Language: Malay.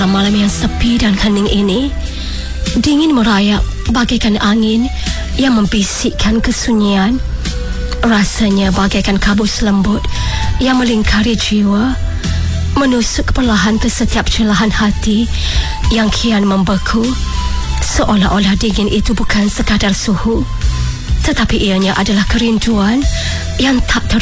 Malam yang sepi dan hening ini, dingin merayap bagaikan angin yang membisikkan kesunyian. Rasanya bagaikan kabus lembut yang melingkari jiwa, menusuk perlahan ke setiap celahan hati yang kian membeku. Seolah-olah dingin itu bukan sekadar suhu, tetapi ianya adalah kerinduan yang tak